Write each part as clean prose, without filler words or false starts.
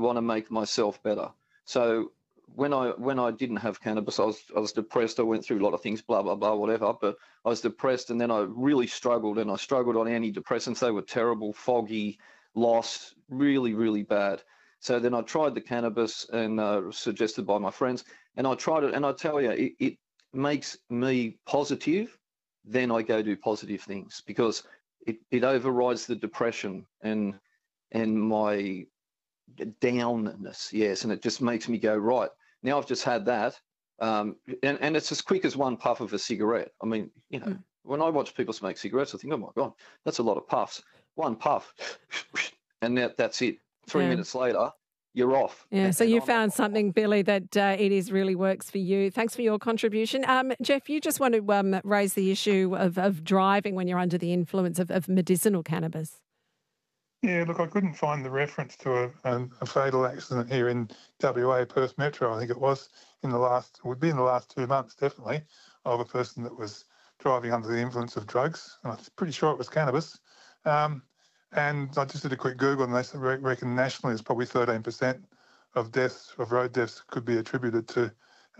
want to make myself better. So when I didn't have cannabis, I was depressed. I went through a lot of things, blah, blah, blah, whatever. But I was depressed, and then I really struggled, and I struggled on antidepressants. They were terrible, foggy, lost, really, really bad. So then I tried the cannabis, and suggested by my friends, and I tried it, and I tell you, it makes me positive. Then I go do positive things because it overrides the depression and my downness, yes, and it just makes me go, right, now I've just had that, and it's as quick as one puff of a cigarette. I mean, when I watch people smoke cigarettes, I think, oh my God, that's a lot of puffs. One puff, and that's it. 3 minutes later, you're off. Yeah, so you found something, Billy, that it really works for you. Thanks for your contribution. Jeff, you just want to raise the issue of driving when you're under the influence of medicinal cannabis. Yeah, look, I couldn't find the reference to a fatal accident here in WA, Perth Metro, I think it was, would be in the last 2 months, definitely, of a person that was driving under the influence of drugs. I'm pretty sure it was cannabis. And I just did a quick Google, and they reckon nationally it's probably 13% of road deaths could be attributed to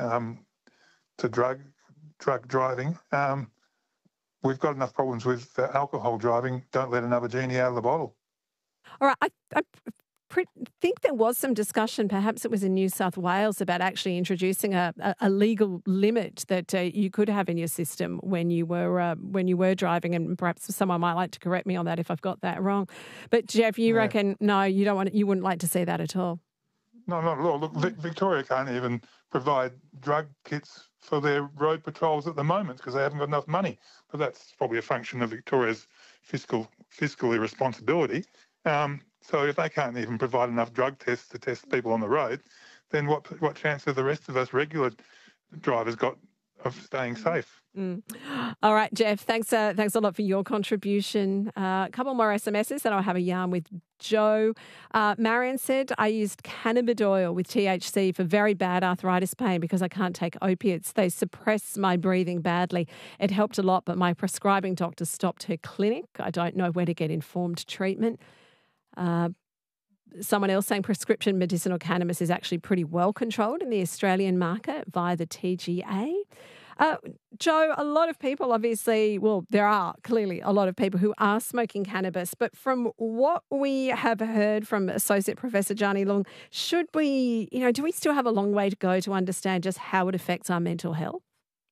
drug driving. We've got enough problems with alcohol driving. Don't let another genie out of the bottle. All right, I think there was some discussion, perhaps it was in New South Wales, about actually introducing a legal limit that you could have in your system when you were driving, and perhaps someone might like to correct me on that if I've got that wrong. But Jeff, you reckon no, you wouldn't like to see that at all? No, not at all. Look, Victoria can't even provide drug kits for their road patrols at the moment because they haven't got enough money. But that's probably a function of Victoria's fiscal irresponsibility. So if they can't even provide enough drug tests to test people on the road, then what chance have the rest of us regular drivers got of staying safe? All right, Jeff, thanks a lot for your contribution. A couple more SMSs, then I'll have a yarn with Joe. Marion said, I used cannabidiol with THC for very bad arthritis pain because I can't take opiates. They suppress my breathing badly. It helped a lot, but my prescribing doctor stopped her clinic. I don't know where to get informed treatment. Someone else saying prescription medicinal cannabis is actually pretty well controlled in the Australian market via the TGA. Joe, a lot of people there are clearly a lot of people who are smoking cannabis, but from what we have heard from Associate Professor Jani Leung, do we still have a long way to go to understand just how it affects our mental health?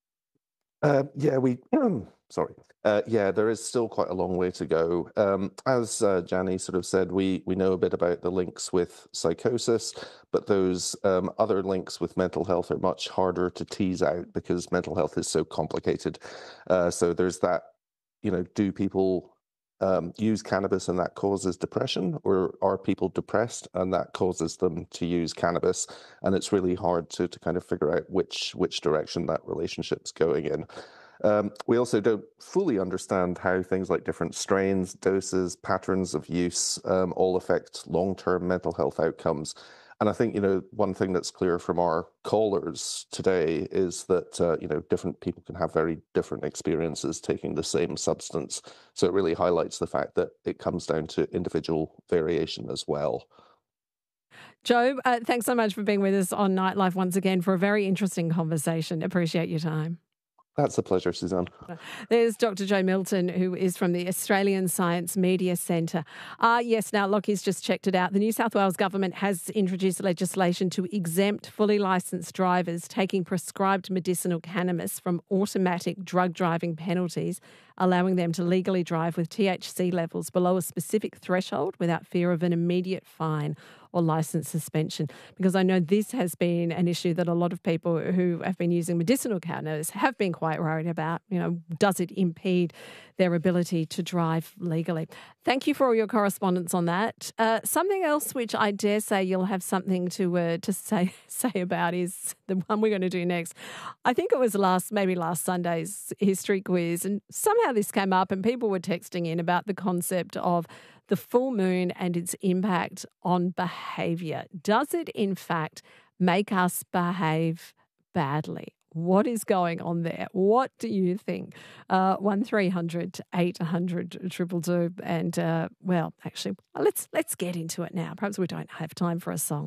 There is still quite a long way to go. As Jani sort of said, we know a bit about the links with psychosis, but those other links with mental health are much harder to tease out because mental health is so complicated. So there's that, do people use cannabis and that causes depression, or are people depressed and that causes them to use cannabis? And it's really hard to kind of figure out which direction that relationship's going in. We also don't fully understand how things like different strains, doses, patterns of use all affect long-term mental health outcomes. And I think, one thing that's clear from our callers today is that, different people can have very different experiences taking the same substance. So it really highlights the fact that it comes down to individual variation as well. Joe, thanks so much for being with us on Nightlife once again for a very interesting conversation. Appreciate your time. That's a pleasure, Suzanne. There's Dr. Joe Milton, who is from the Australian Science Media Centre. Yes, now Lockie's just checked it out. The New South Wales government has introduced legislation to exempt fully licensed drivers taking prescribed medicinal cannabis from automatic drug driving penalties, allowing them to legally drive with THC levels below a specific threshold without fear of an immediate fine or licence suspension. Because I know this has been an issue that a lot of people who have been using medicinal cannabis have been quite worried about. Does it impede their ability to drive legally? Thank you for all your correspondence on that. Something else which I dare say you'll have something to say about is the one we're going to do next. I think it was last Sunday's history quiz, and somehow this came up and people were texting in about the concept of the full moon and its impact on behaviour. Does it, in fact, make us behave badly? What is going on there? What do you think? 1300 800 222. And, actually, let's get into it now. Perhaps we don't have time for a song.